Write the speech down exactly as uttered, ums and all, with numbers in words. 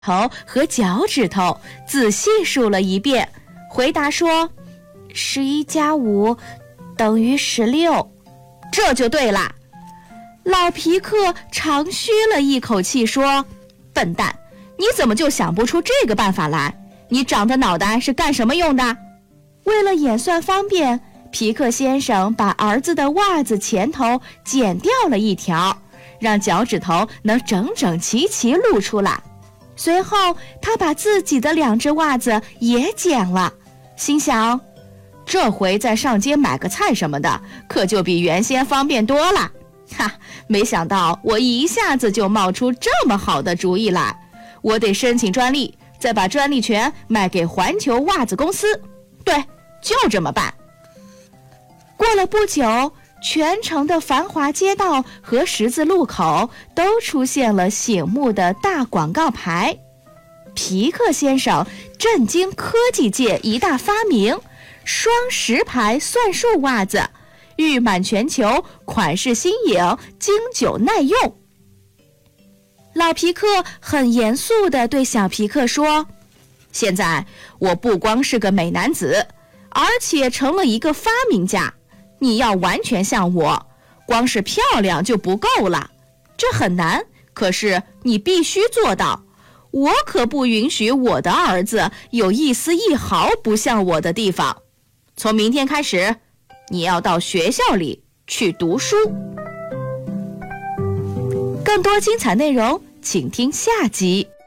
头和脚趾头，仔细数了一遍，回答说：十一加五等于十六，这就对了。老皮克长吁了一口气说：笨蛋，你怎么就想不出这个办法来？你长的脑袋是干什么用的？为了演算方便，皮克先生把儿子的袜子前头剪掉了一条，让脚趾头能整整齐齐露出来。随后他把自己的两只袜子也剪了，心想，这回再上街买个菜什么的，可就比原先方便多了。哈，没想到我一下子就冒出这么好的主意来，我得申请专利，再把专利权卖给环球袜子公司。对，就这么办。过了不久，全城的繁华街道和十字路口都出现了醒目的大广告牌。皮克先生震惊科技界一大发明，双十牌算术袜子，誉满全球，款式新颖，经久耐用。老皮克很严肃地对小皮克说，现在我不光是个美男子，而且成了一个发明家。你要完全像我，光是漂亮就不够了，这很难，可是你必须做到。我可不允许我的儿子有一丝一毫不像我的地方。从明天开始，你要到学校里去读书。更多精彩内容，请听下集。